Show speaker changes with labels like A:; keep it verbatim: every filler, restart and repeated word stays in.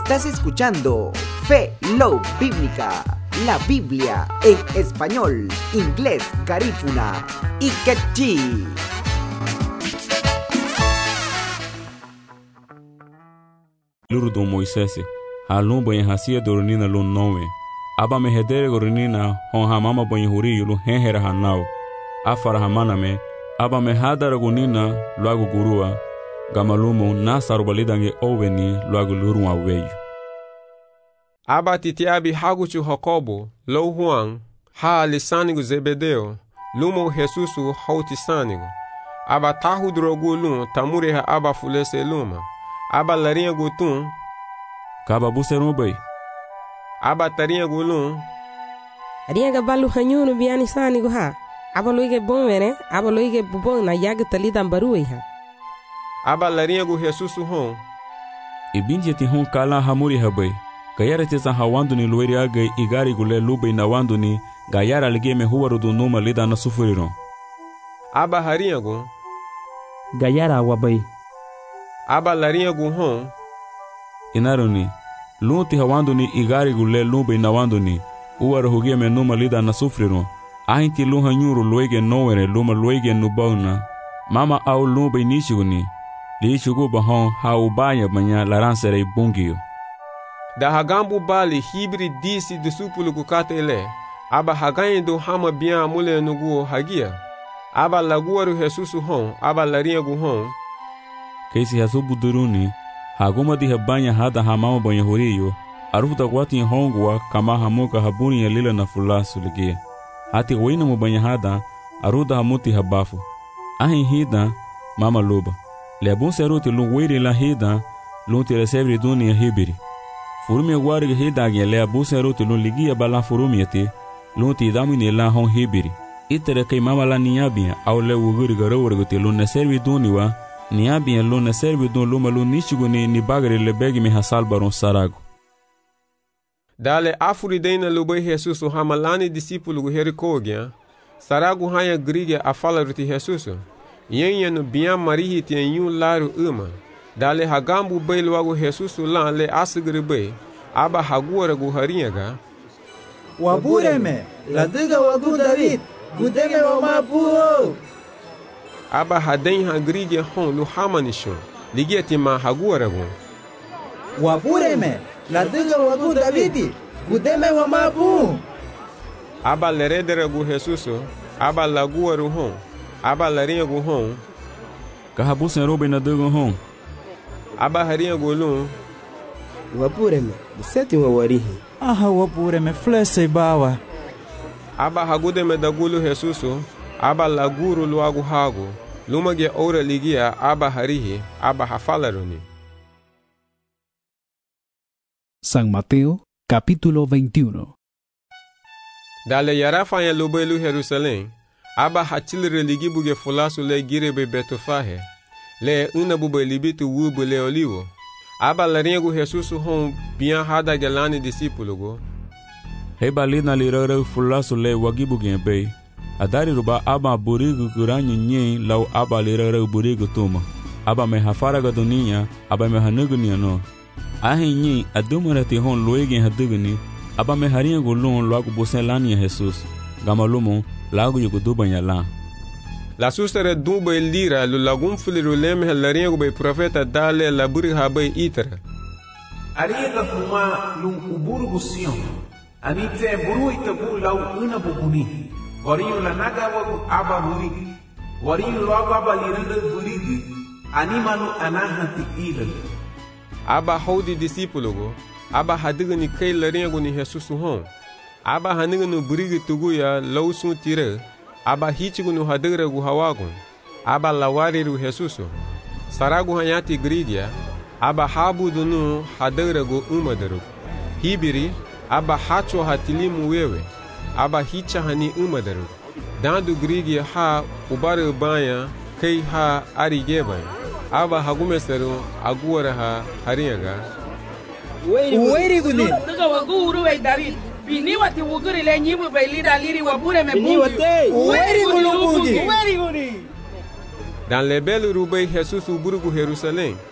A: Estás escuchando Fe Love Bíblica, la Biblia en español, inglés, garífuna y quechí.
B: Luru do Moisés, halum banha hasia doronina lu nowe. Aba me hedere goronina hon hamama banha huri lu henhera hanau. Afara hamana me, aba me hadara gonina luago gurua. Gamalumo na sarubalidange oveni luago lurun aweyu.
C: Aba titiabi haguchu Jacobo, lo Juan, ha lisanigo Zebedeo, lumo Jesusu hauti sanigo. Aba tahu drogulun tamure ha aba fulese luma. Aba larinha gutun.
B: Kaba buserum bay.
C: Aba tarinha gulun.
D: Riega balu hanyunu biani sanigo ha. Aba loige bonvere, aba loige bubon na yaga talidan baruei ha.
C: Aba larinha gu Jesusu hon.
B: Ibinje ti hon kala hamuri habay. Gayara tesa hawando ni lueri agay igari gule lubay na wando ni gayara ligeme huwaru do numa lida na sufuriron.
C: Aba harinha gu.
E: Gayara wabay.
C: Aba larinha gu hon.
B: Inaroni, lunti hawando ni igari gule lubay na wando ni uwaru hugeme numa lida na sufuriron. Ahinti luha nyuru luege nowere luma luege nubauna. Mama au lubay nishiguni. Liishugu bahon haubaya banya laransere bungiyo.
C: Da hagambu bali hibri disi disupulu kukatele. Aba hagayin do hama bian amule nuguo hagia. Aba laguaru Jesusu hon, aba larinha gu hon.
B: Keisi hasu buduruni, haguma di habanya hada hamama banya horiyo, arufuta kwati hongwa kama hamuka habuni ya lila na fulasu ligia. Hati wina mubanya hada, aruda hamuti habafu. Ahin hida, mama luba. Lebun seruti lu wiri la hida, lunti resebri duni ya hibiri. Furumi wari hida ge le abu seruti lu ligia bala furumi yati, lunti damini la hon hibiri. Itere kay mama la niabia, au le wuguri garawurguti lu neservi duni wa, niabia lu neservi dun luma lu nishiguni ni bagari le begi mi hasal baron sarago.
C: Dale afuri deina lubay Jesusu hamalani disipulu gu herikogia, sarago hanya grige afala ruti Jesusu. Yenye no bian marihi tien yu laru uma. Dale hagambu bay luago Jesusu lan le asigri bay. Aba haguara gu harinha.
F: Wabureme, la diga wagu David, gudeme wa mabuo.
C: Aba haden hagrige hon lu hamanisho. Ligeti ma haguara gu.
F: Wabureme, la diga wagu David, gudeme wa mabuo.
C: Aba leredere gu Jesusu, aba laguaru hon. Aba larinha gu hon.
B: Kahabusen robe na dugo hon.
C: Aba harinha gu lun.
G: Wapureme, buseti wa warihi.
F: Aha wapureme, flese bawa.
C: Aba hagudeme dagulu Jesusu. Aba laguru luagu hagu. Lumage ora ligia aba harihi. Aba hafalaruni.
H: San Mateo, capítulo veintiuno.
C: Dale yarafa ya lubelu Jerusalém. Aba hatil religi buge fulasu le girebe betofahe. Le una bube libitu wubu le olivo. Aba laringu Jesusu hon bian hada gelani disipulugo.
B: Heba lina lirare fulasu le wagibu genbe. Adari ruba aba burigu kuranyu nye lau aba lirare burigu tuma. Aba me hafaraga dunia, aba me hanugunia no. Ahi nye adumarati hon loegen haduguni. Aba me haringu lun loagu busen lani ya Jesus. Gamalumo lagu yugo dubanya la.
C: La sustere dubay lira lu lagum fuliru leme laringo bay profeta dale laburi habay itara.
I: Ariga fuma lu uburu gusion. Anite buru itabu lau una bukuni. Wariyu la naga wagu aba burigi. Wariyu lagu aba lirida burigi. Animalu anahati ilal.
C: Aba haudi disipulugo. Aba hadigani kay laringo ni Jesus hon. Aba haniganu burigi tuguya lausun tire. Aba hichigunu hadigra gu hawagun. Aba lawariru Jesusu. Saragu hanyati gridia. Aba habudunu hadigra gu umadaru. Hibiri. Aba hacho hatilimu wewe. Aba hicha hani umadaru. Dandu grigia ha ubare banya kay ha arigeban. Aba hagumeseru aguara ha haringa.
F: Uweri guni.
J: Daga waguru we David. Biniwa ti wuguri le nyibu be lida liri wabure me bungi.
F: Uweri guni. Uweri guni.
C: Dans les belles roubaix, Jesus uburu gu Jerusalem.